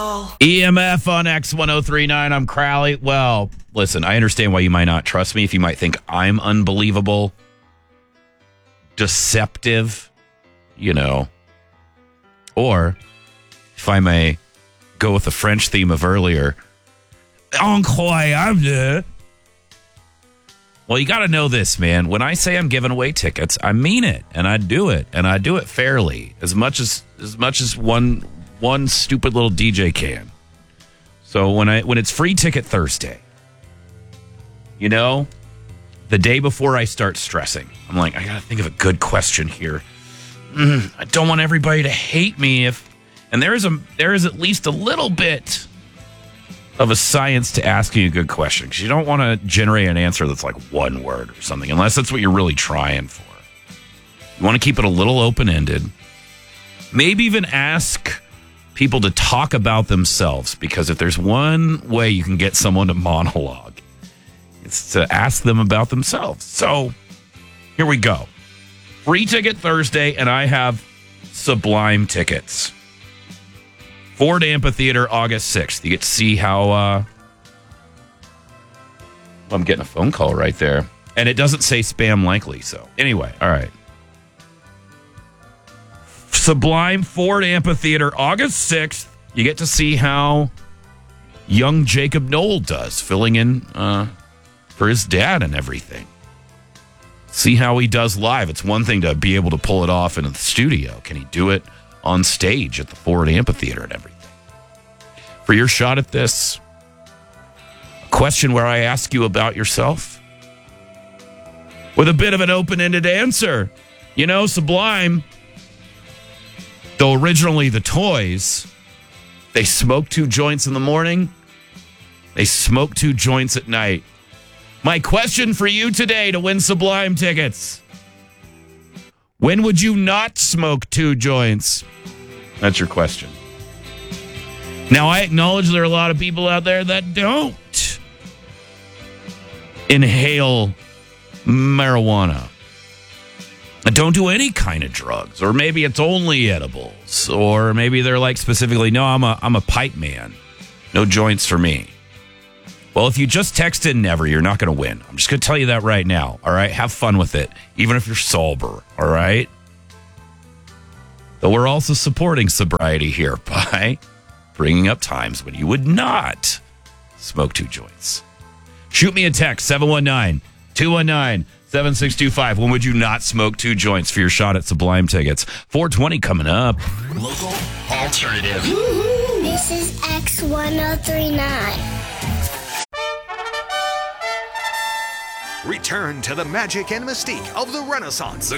EMF on X1039. I'm Crowley. Well, listen, I understand why you might not trust me. If you might think I'm unbelievable, deceptive, or if I may go with the French theme of earlier, incroyable. Well, you got to know this, man. When I say I'm giving away tickets, I mean it, and I do it, fairly, as much as one stupid little DJ can. So when it's Free Ticket Thursday, the day before I start stressing, I'm like, I got to think of a good question here. I don't want everybody to hate me and there is at least a little bit of a science to asking a good question, because you don't want to generate an answer that's like one word or something, unless that's what you're really trying for. You want to keep it a little open-ended. Maybe even ask people to talk about themselves, because if there's one way you can get someone to monologue, it's to ask them about themselves. So here we go. Free Ticket Thursday, and I have Sublime tickets. Ford Amphitheater, August 6th. You get to see how... I'm getting a phone call right there. And it doesn't say spam likely, so... Anyway, all right. Sublime, Ford Amphitheater, August 6th. You get to see how young Jacob Noel does, filling in for his dad and everything. See how he does live. It's one thing to be able to pull it off in the studio. Can he do it on stage at the Ford Amphitheater and everything? For your shot at this, a question where I ask you about yourself with a bit of an open-ended answer. Sublime, though originally the Toys, they smoke 2 joints in the morning, they smoke 2 joints at night. My question for you today to win Sublime tickets: when would you not smoke 2 joints? That's your question. Now, I acknowledge there are a lot of people out there that don't inhale marijuana. Don't do any kind of drugs, or maybe it's only edibles, or maybe they're like specifically, no, I'm a pipe man. No joints for me. Well, if you just texted never, you're not going to win. I'm just going to tell you that right now. All right, have fun with it, even if you're sober. All right. Though we're also supporting sobriety here by bringing up times when you would not smoke 2 joints. Shoot me a text, 719-219-7625. When would you not smoke 2 joints for your shot at Sublime tickets? 420 coming up. Local alternative. This is X1039. Return to the magic and mystique of the Renaissance. The